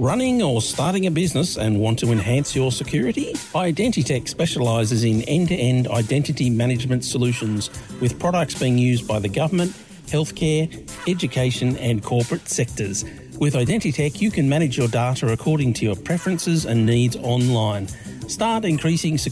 Running or starting a business and want to enhance your security? Identitech specialises in end-to-end identity management solutions with products being used by the government, healthcare, education and corporate sectors. With Identitech, you can manage your data according to your preferences and needs online. Start increasing security